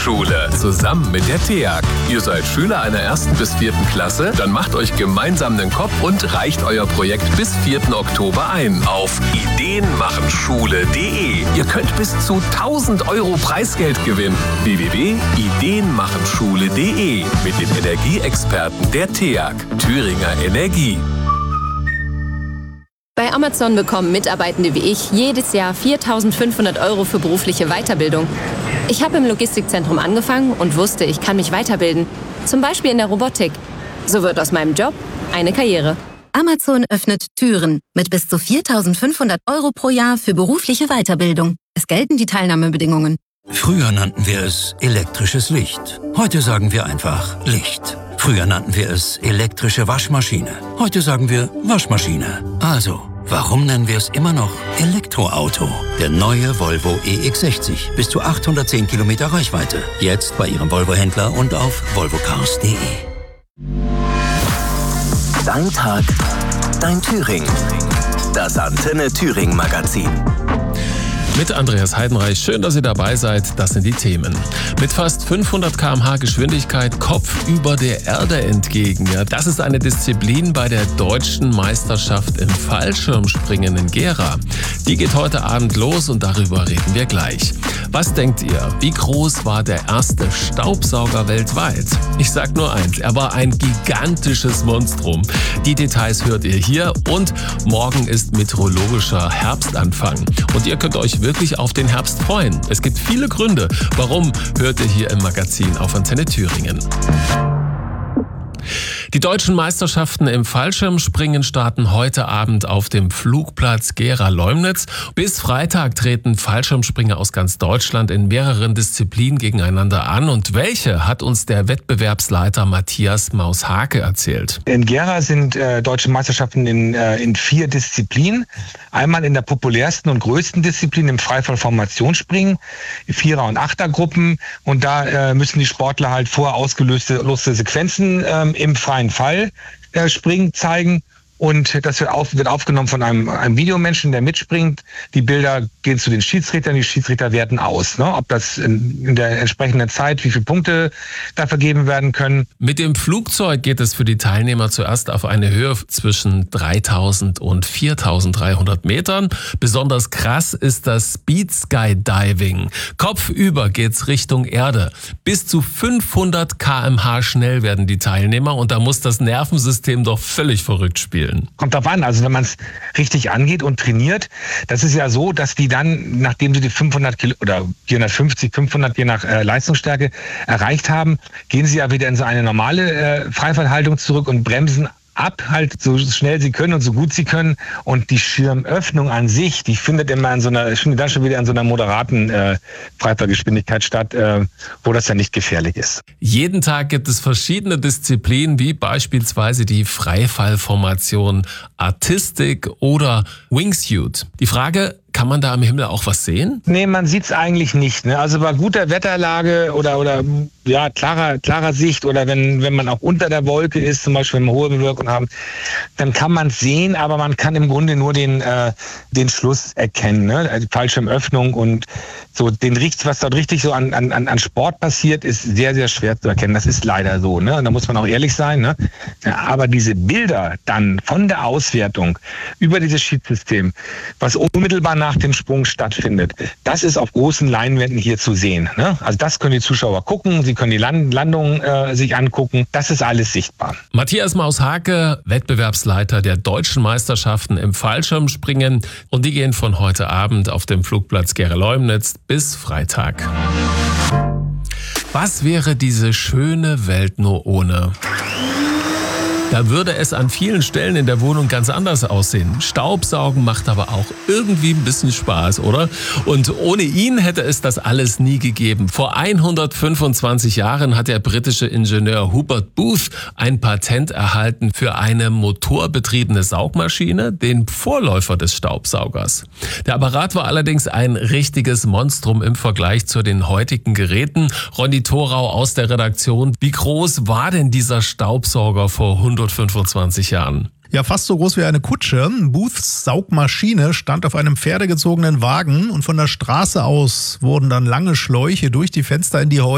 Schule. Zusammen mit der TEAG. Ihr seid Schüler einer 1. bis 4. Klasse? Dann macht euch gemeinsam den Kopf und reicht euer Projekt bis 4. Oktober ein auf ideenmachenschule.de. Ihr könnt bis zu 1000 € Preisgeld gewinnen. www.ideenmachenschule.de mit dem Energieexperten der TEAG. Thüringer Energie. Bei Amazon bekommen Mitarbeitende wie ich jedes Jahr 4.500 € für berufliche Weiterbildung. Ich habe im Logistikzentrum angefangen und wusste, ich kann mich weiterbilden. Zum Beispiel in der Robotik. So wird aus meinem Job eine Karriere. Amazon öffnet Türen mit bis zu 4.500 € pro Jahr für berufliche Weiterbildung. Es gelten die Teilnahmebedingungen. Früher nannten wir es elektrisches Licht. Heute sagen wir einfach Licht. Früher nannten wir es elektrische Waschmaschine. Heute sagen wir Waschmaschine. Also, warum nennen wir es immer noch Elektroauto? Der neue Volvo EX60. Bis zu 810 Kilometer Reichweite. Jetzt bei Ihrem Volvo-Händler und auf volvocars.de. Dein Tag, dein Thüringen. Das Antenne Thüringen Magazin. Mit Andreas Heidenreich, schön, dass ihr dabei seid. Das sind die Themen. Mit fast 500 km/h Geschwindigkeit Kopf über der Erde entgegen. Ja, das ist eine Disziplin bei der deutschen Meisterschaft im Fallschirmspringen in Gera. Die geht heute Abend los und darüber reden wir gleich. Was denkt ihr? Wie groß war der erste Staubsauger weltweit? Ich sag nur eins, er war ein gigantisches Monstrum. Die Details hört ihr hier und morgen ist meteorologischer Herbstanfang. Und ihr könnt euch wirklich auf den Herbst freuen. Es gibt viele Gründe. Warum, hört ihr hier im Magazin auf Antenne Thüringen. Die deutschen Meisterschaften im Fallschirmspringen starten heute Abend auf dem Flugplatz Gera-Leumnitz. Bis Freitag treten Fallschirmspringer aus ganz Deutschland in mehreren Disziplinen gegeneinander an. Und welche hat uns der Wettbewerbsleiter Matthias Maus-Hake erzählt. In Gera sind deutsche Meisterschaften in 4 Disziplinen. Einmal in der populärsten und größten Disziplin im Freifall-Formationsspringen, 4er- und 8er-Gruppen. Und da müssen die Sportler halt vorher ausgelöste Sequenzen im freien Fall springen zeigen. Und das wird aufgenommen von einem Videomenschen, der mitspringt. Die Bilder gehen zu den Schiedsrichtern, die Schiedsrichter werten aus, ne? Ob das in der entsprechenden Zeit, wie viele Punkte da vergeben werden können. Mit dem Flugzeug geht es für die Teilnehmer zuerst auf eine Höhe zwischen 3.000 und 4.300 Metern. Besonders krass ist das Speed Skydiving. Kopfüber geht's Richtung Erde. Bis zu 500 km/h schnell werden die Teilnehmer und da muss das Nervensystem doch völlig verrückt spielen. Kommt drauf an, also wenn man es richtig angeht und trainiert, das ist ja so, dass die dann, nachdem sie die 500 Kilo oder 450, 500 je nach Leistungsstärke erreicht haben, gehen sie ja wieder in so eine normale Freifallhaltung zurück und bremsen ab, halt so schnell sie können und so gut sie können. Und die Schirmöffnung an sich, die findet immer dann schon wieder in so einer moderaten Freifallgeschwindigkeit statt, wo das ja nicht gefährlich ist. Jeden Tag gibt es verschiedene Disziplinen, wie beispielsweise die Freifallformation Artistic oder Wingsuit. Die Frage: Kann man da am Himmel auch was sehen? Nee, man sieht's eigentlich nicht. Ne? Also bei guter Wetterlage oder ja, klarer Sicht oder wenn man auch unter der Wolke ist, zum Beispiel wenn wir hohe Bewölkung haben, dann kann man es sehen, aber man kann im Grunde nur den Schluss erkennen. Ne? Die Fallschirmöffnung und so was dort richtig so an Sport passiert, ist sehr, sehr schwer zu erkennen. Das ist leider so. Ne? Da muss man auch ehrlich sein. Ne? Ja, aber diese Bilder dann von der Auswertung über dieses Schiedsystem, was unmittelbar nach dem Sprung stattfindet, das ist auf großen Leinwänden hier zu sehen. Ne? Also das können die Zuschauer gucken, sie können die Landung sich angucken, das ist alles sichtbar. Matthias Maus-Hake, Wettbewerbsleiter der deutschen Meisterschaften im Fallschirmspringen, und die gehen von heute Abend auf dem Flugplatz Gera-Leumnitz bis Freitag. Was wäre diese schöne Welt nur ohne? Da würde es an vielen Stellen in der Wohnung ganz anders aussehen. Staubsaugen macht aber auch irgendwie ein bisschen Spaß, oder? Und ohne ihn hätte es das alles nie gegeben. Vor 125 Jahren hat der britische Ingenieur Hubert Booth ein Patent erhalten für eine motorbetriebene Saugmaschine, den Vorläufer des Staubsaugers. Der Apparat war allerdings ein richtiges Monstrum im Vergleich zu den heutigen Geräten. Ronny Thorau aus der Redaktion: Wie groß war denn dieser Staubsauger vor 125 Jahren? Ja, fast so groß wie eine Kutsche. Booths Saugmaschine stand auf einem pferdegezogenen Wagen und von der Straße aus wurden dann lange Schläuche durch die Fenster in die Häuser